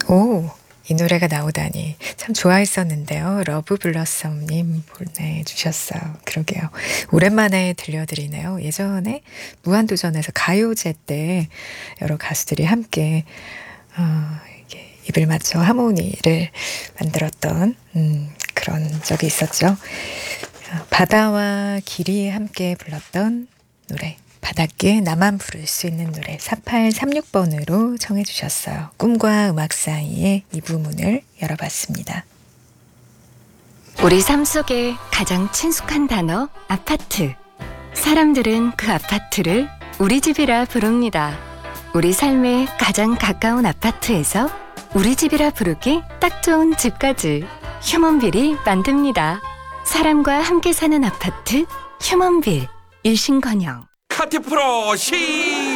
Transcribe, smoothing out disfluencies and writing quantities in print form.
오, 이 노래가 나오다니 참 좋아했었는데요. 러브블러썸님 보내주셨어요. 그러게요. 오랜만에 들려드리네요. 예전에 무한도전에서 가요제 때 여러 가수들이 함께 이렇게 입을 맞춰 하모니를 만들었던 그런 적이 있었죠. 바다와 길이 함께 불렀던 노래, 바닷길 나만 부를 수 있는 노래 4836번으로 청해 주셨어요. 꿈과 음악 사이의 이 부문을 열어봤습니다. 우리 삶 속에 가장 친숙한 단어 아파트. 사람들은 그 아파트를 우리 집이라 부릅니다. 우리 삶에 가장 가까운 아파트에서 우리 집이라 부르기 딱 좋은 집까지 휴먼빌이 만듭니다. 사람과 함께 사는 아파트 휴먼빌. 일신건영. 카티프로 시